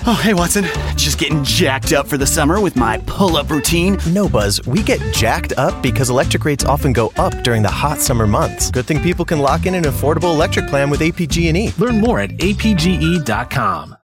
Oh, hey, Watson. Just getting jacked up for the summer with my pull-up routine. No, Buzz, we get jacked up because electric rates often go up during the hot summer months. Good thing people can lock in an affordable electric plan with APG&E. Learn more at apge.com.